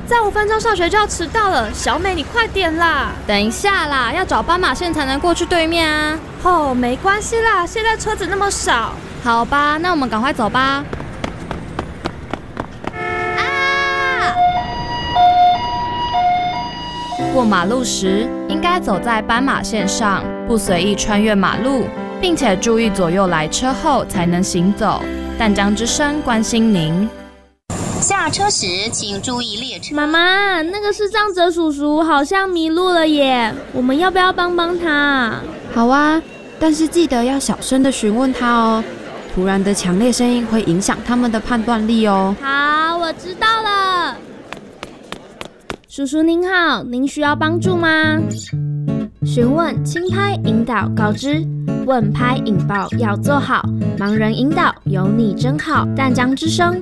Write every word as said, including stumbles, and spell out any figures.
再五分钟上学就要迟到了，小美你快点啦！ 等一下啦，要找斑马线才能过去对面啊。 哦，没关系啦，现在车子那么少。 好吧，那我们赶快走吧。啊！过马路时应该走在斑马线上，不随意穿越马路，并且注意左右来车后才能行走。淡江之声关心您。 下车时请注意列车。 妈妈，那个视障者叔叔好像迷路了耶，我们要不要帮帮他？ 好啊，但是记得要小声的询问他哦，突然的强烈声音会影响他们的判断力哦。 好，我知道了。叔叔您好，您需要帮助吗？询问、轻拍、引导、告知，问拍引爆要做好，盲人引导有你真好。淡江之声